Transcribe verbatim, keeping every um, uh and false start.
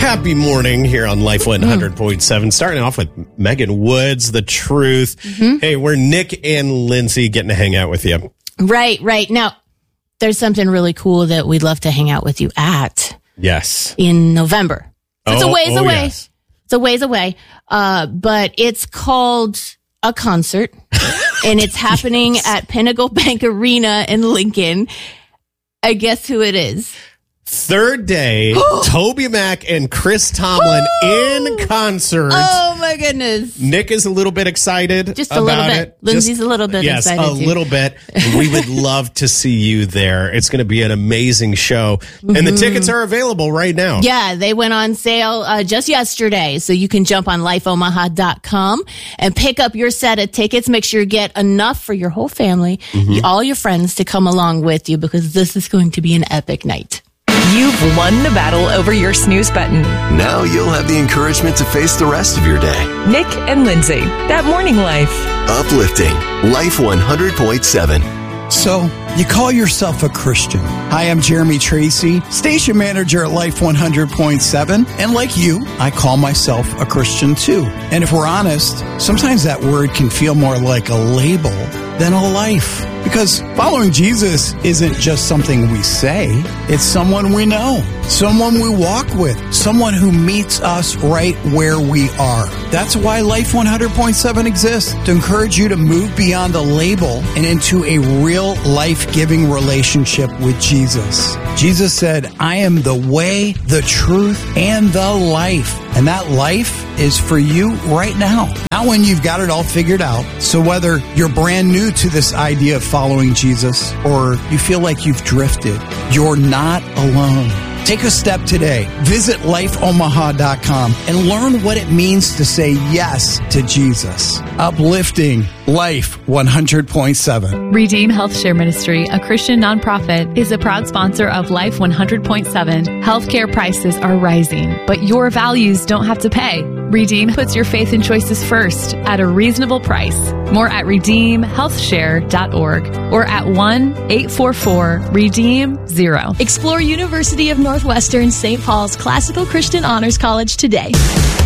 Happy morning here on Life one hundred point seven. Starting off with Megan Woods, The Truth. Mm-hmm. Hey, we're Nick and Lindsay getting to hang out with you. Right, right. Now, there's something really cool that we'd love to hang out with you at. Yes. In November. So oh, it's a ways oh, away. Yes. It's a ways away. Uh, but it's called a concert. And it's happening yes. at Pinnacle Bank Arena in Lincoln. I guess who it is. Third day, Toby Mac and Chris Tomlin in concert. Oh, my goodness. Nick is a little bit excited Just a about little bit. it. Lindsay's Just, a little bit yes, excited, Yes, a too. little bit. We would love to see you there. It's going to be an amazing show. Mm-hmm. And the tickets are available right now. Yeah, they went on sale uh, just yesterday. So you can jump on life omaha dot com and pick up your set of tickets. Make sure you get enough for your whole family, mm-hmm. all your friends to come along with you, because this is going to be an epic night. You've won the battle over your snooze button. Now you'll have the encouragement to face the rest of your day. Nick and Lindsay, That Morning Life. Uplifting. Life one hundred point seven. So, you call yourself a Christian. Hi, I'm Jeremy Tracy, station manager at Life one hundred point seven. And like you, I call myself a Christian too. And if we're honest, sometimes that word can feel more like a label than a life. Because following Jesus isn't just something we say, it's someone we know, someone we walk with, someone who meets us right where we are. That's why Life one hundred point seven exists, to encourage you to move beyond the label and into a real life-giving relationship with Jesus. Jesus said, I am the way, the truth, and the life. And that life is for you right now. Not when you've got it all figured out. So whether you're brand new to this idea of following Jesus, or you feel like you've drifted, you're not alone. Take a step today. Visit life omaha dot com and learn what it means to say yes to Jesus. Uplifting Life one hundred point seven. Redeem Health Share Ministry, a Christian nonprofit, is a proud sponsor of Life one hundred point seven. Healthcare prices are rising, but your values don't have to pay. Redeem puts your faith and choices first at a reasonable price. More at redeem health share dot org or at one eight four four redeem zero. Explore University of Northwestern Saint Paul's Classical Christian Honors College today.